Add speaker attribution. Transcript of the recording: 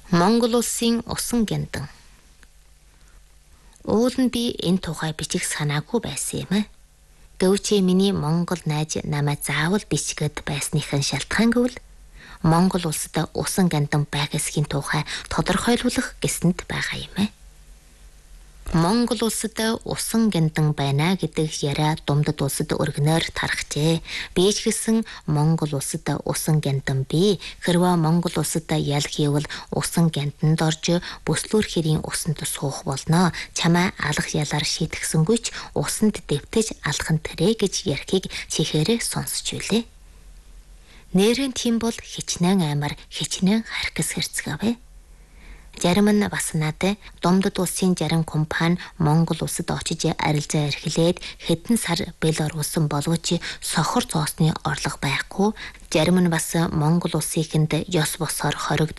Speaker 1: Монгол улсын усан гяндан. Уул нь би энэ тухай бичих санаагүй байсан юм. Гэвч миний Монгол найз намайг заавал бичгээд байсныхын шалтгаан гэвэл Монгол улсад усан гяндан байгаасхийн тухай тодорхойлуулах гэсэнд байгаа юм. Монгол улсад усан гяндан байна гэдэг яриа Думдад улсад өргөнөөр тархжээ. Би ч гэсэн Монгол улсад усан гяндан бий. Хэрвээ Монгол улсад ял хийвэл усан гянданд орж бүслүүр хэрийн усанд суух болно. Чамаа алах ялаар шийтгсэнгүй ч усанд дэвтэж алхан тэрэ гэж ярихыг чихээрээ сонсч үлээ. Нэрэн тийм бол хичнээн амар, хичнээн харкас хэрцэг авэ. Зарим нь бас надад Думдад улсын 60 компани Монгол улсад очиж арилжаа эрхлээд хэдэн сар Белорусын боловч сохор зоосны орлого байхгүй. Зарим нь бас Монгол улсынхэнд ёс босоор хоригд